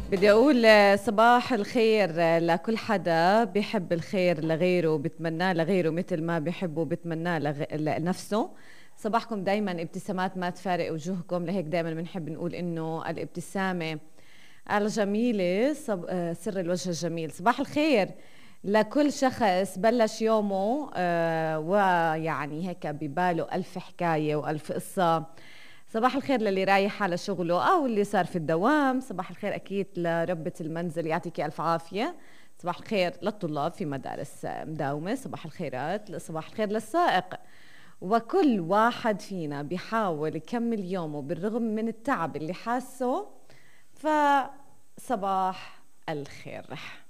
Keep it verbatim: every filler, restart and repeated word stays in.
بدي أقول صباح الخير لكل حدا بيحب الخير لغيره وبتمناه لغيره مثل ما بيحبه وبتمناه لغ... لنفسه. صباحكم دايما ابتسامات ما تفارق وجوهكم، لهيك دايما بنحب نقول إنه الابتسامة الجميلة صب... سر الوجه الجميل. صباح الخير لكل شخص بلش يومه آه ويعني هيك بباله ألف حكاية وألف قصة. صباح الخير للي رايح على شغله أو اللي صار في الدوام. صباح الخير أكيد لربة المنزل يعطيك ألف عافية. صباح الخير للطلاب في مدارس مداومة. صباح الخيرات. صباح الخير للسائق. وكل واحد فينا بيحاول يكمل يومه بالرغم من التعب اللي حاسه، فصباح الخير.